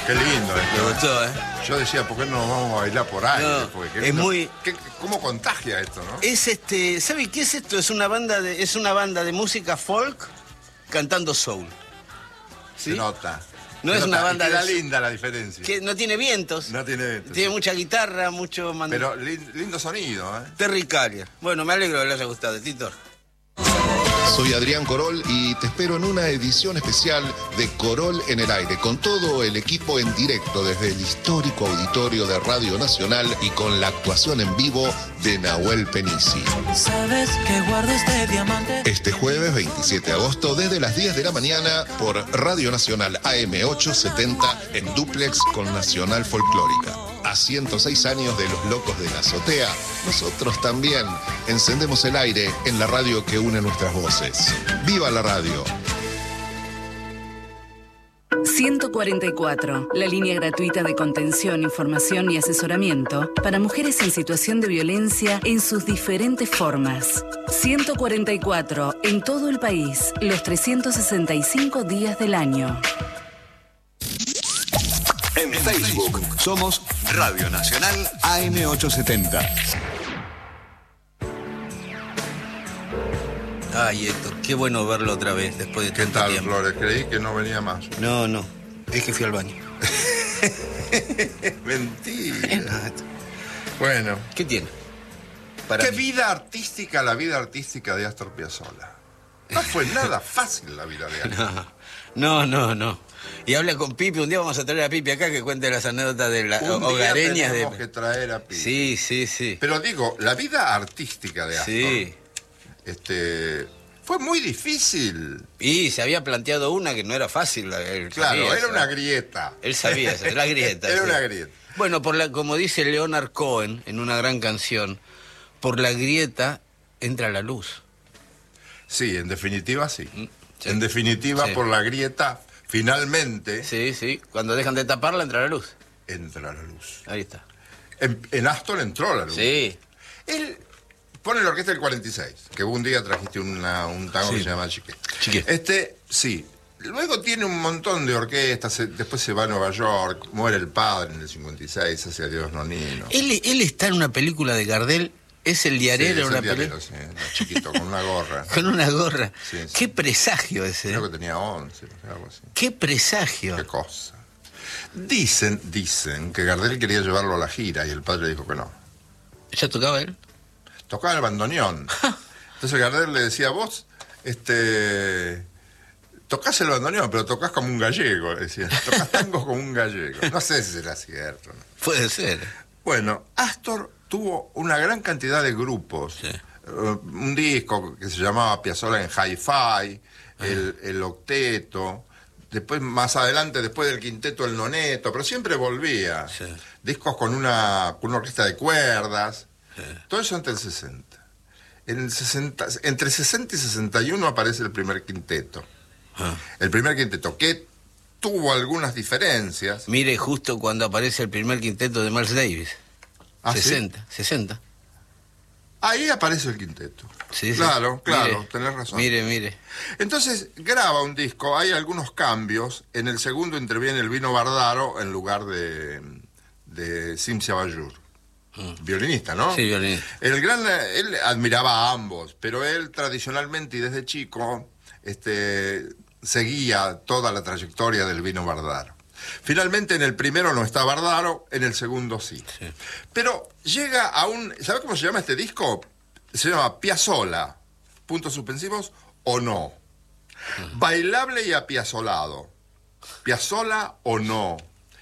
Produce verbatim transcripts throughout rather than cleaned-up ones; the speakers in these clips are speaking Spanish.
Qué lindo esto. Me gustó, ¿eh? Yo decía, ¿por qué no nos vamos a bailar por aire? No, Porque qué es lindo. muy- ¿Qué- ¿Cómo contagia esto, no? Es este, ¿sabe qué es esto? Es una banda de, es una banda de música folk cantando soul. Se ¿Sí? nota. No Se es nota. una banda Y queda de- linda la diferencia. Que no tiene vientos. No tiene vientos, Tiene sí. mucha guitarra, mucho mand... Pero lin- lindo sonido, ¿eh? Terry Callier. Bueno, me alegro que le haya gustado, Tito. Soy Adrián Corol y te espero en una edición especial de Corol en el Aire, con todo el equipo en directo desde el histórico auditorio de Radio Nacional y con la actuación en vivo de Nahuel Penisi. Sabes que guardo este diamante. Este jueves veintisiete de agosto desde las diez de la mañana por Radio Nacional A M ochocientos setenta en dúplex con Nacional Folclórica. A ciento seis años de Los Locos de la Azotea, nosotros también encendemos el aire en la radio que une nuestras voces. ¡Viva la radio! ciento cuarenta y cuatro, la línea gratuita de contención, información y asesoramiento para mujeres en situación de violencia en sus diferentes formas. ciento cuarenta y cuatro, en todo el país, los trescientos sesenta y cinco días del año. En Facebook somos Radio Nacional A M ochocientos setenta. Ay, Héctor, qué bueno verlo otra vez después de ¿Qué tanto tal, tiempo. Flores? Creí que no venía más. No, no, es que fui al baño. Mentira. Bueno. ¿Qué tiene? Para Qué mí. vida artística, la vida artística de Astor Piazzolla. No fue nada fácil la vida de Astor. No, no, no. Y habla con Pipi, un día vamos a traer a Pipi acá que cuente las anécdotas de las Un día hogareñas de... tenemos que traer a Pipi. Sí, sí, sí. Pero digo, la vida artística de Astor, Sí. este, fue muy difícil. Y se había planteado una que no era fácil. la- Él Claro, sabía era esa. una grieta. Él sabía esa, la grieta. Era sí. una grieta. Bueno, por la, como dice Leonard Cohen en una gran canción, por la grieta entra la luz. Sí, en definitiva sí. sí. En definitiva, Sí. por la grieta, finalmente Sí, sí. Cuando dejan de taparla entra la luz. entra la luz. Ahí está. En, en Astor entró la luz. Sí. Él pone la orquesta del cuarenta y seis, que un día trajiste una- un tango Sí. que se llama Chiqué. Chiqué. Este, sí. Luego tiene un montón de orquestas, se- después se va a Nueva York, muere el padre en el cincuenta y seis, hace Adiós Nonino. Él, él está en una película de Gardel, es el Sí, diarero, es una el diarero, película. sí, era chiquito, con una gorra. Con una gorra. Sí, sí. Qué presagio ese. Creo ¿eh? que tenía once, o sea, algo así. Qué presagio. Qué cosa. Dicen, dicen que Gardel quería llevarlo a la gira y el padre dijo que no. ¿Ya tocaba él? Tocaba el bandoneón. Entonces Gardel le decía, vos, este... tocás el bandoneón, pero tocás como un gallego, decía. Tocás tangos como un gallego. No sé si será cierto, ¿no? Puede ser. Bueno, Astor tuvo una gran cantidad de grupos. Sí. Uh, un disco que se llamaba Piazzolla en Hi-Fi, el, el Octeto, después más adelante, después del Quinteto, el Noneto, pero siempre volvía. Sí. Discos con una, con una orquesta de cuerdas, Sí. todo eso entre el sesenta. En el sesenta. Entre sesenta y sesenta y uno aparece el primer quinteto. Ah. El primer quinteto, que tuvo algunas diferencias. Mire, justo cuando aparece el primer quinteto de Miles Davis. ¿Ah, sí? sesenta, sesenta. Ahí aparece el quinteto. Sí, sí. Claro, claro, Mire, tenés razón. Mire, mire. Entonces graba un disco, hay algunos cambios. En el segundo interviene el Vino Bardaro en lugar de, de Cimcia Bayur. Violinista, ¿no? Sí, violinista. El gran, él admiraba a ambos, pero él tradicionalmente y desde chico este, seguía toda la trayectoria del Vino Bardaro. Finalmente en el primero no está Bardaro, en el segundo sí. Sí. Pero llega a un... ¿Sabe cómo se llama este disco? Se llama Piazzolla, puntos suspensivos, o no. Bailable y apiazolado. Piazzolla o no.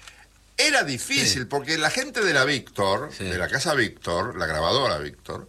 Era difícil Sí. porque la gente de la Víctor, Sí. de la casa Víctor, la grabadora Víctor,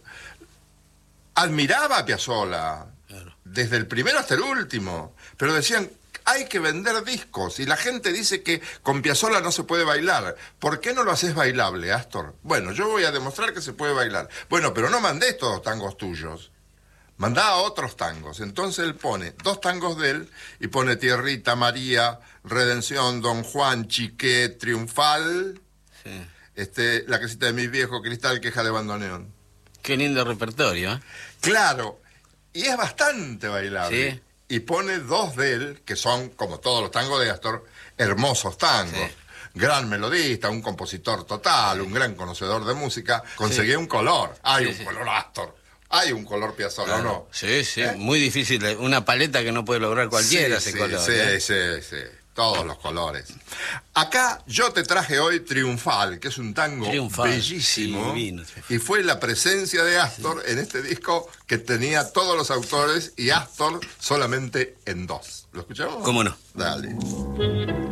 admiraba a Piazzolla, Claro. desde el primero hasta el último, pero decían, hay que vender discos, y la gente dice que con Piazzolla no se puede bailar. ¿Por qué no lo haces bailable, Astor? Bueno, yo voy a demostrar que se puede bailar. Bueno, pero no mandé todos tangos tuyos. Mandá otros tangos. Entonces él pone dos tangos de él y pone Tierrita, María, Redención, Don Juan, Chiqué, Triunfal, Sí. este, La casita de mi viejo, Cristal, Queja de bandoneón. Qué lindo repertorio, ¿eh? Claro, y es bastante bailable. Sí. Y pone dos de él, que son, como todos los tangos de Astor, hermosos tangos. Sí. gran melodista, un compositor total, un gran conocedor de música, conseguía sí. un color. Hay sí, un sí. color Astor. Hay un color Piazzolla, claro. ¿no? Sí, sí, ¿Eh? muy difícil. Una paleta que no puede lograr cualquiera sí, ese sí, color. Sí, ¿eh? sí, sí. Todos los colores. Acá yo te traje hoy Triunfal, que es un tango Triunfal, bellísimo. Sí, divino. Y fue la presencia de Astor sí. en este disco que tenía todos los autores y Astor solamente en dos. ¿Lo escuchamos? ¿Cómo no? Dale.